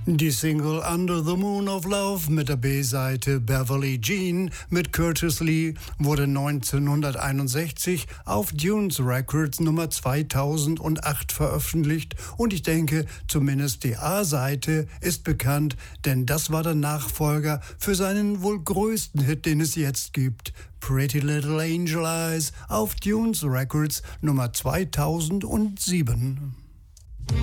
Die Single Under the Moon of Love mit der B-Seite Beverly Jean mit Curtis Lee wurde 1961 auf Dunes Records Nummer 2008 veröffentlicht und ich denke, zumindest die A-Seite ist bekannt, denn das war der Nachfolger für seinen wohl größten Hit, den es jetzt gibt. Pretty Little Angel Eyes auf Dunes Records Nummer 2007.